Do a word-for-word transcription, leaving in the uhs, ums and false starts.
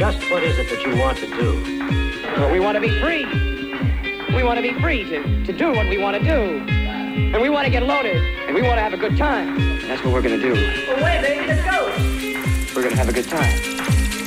Just what is it that you want to do? Well, we want to be free. We want to be free to, to do what we want to do. And we want to get loaded. And we want to have a good time. And that's what we're going to do. Well, wait, baby, let's go. We're going to have a good time.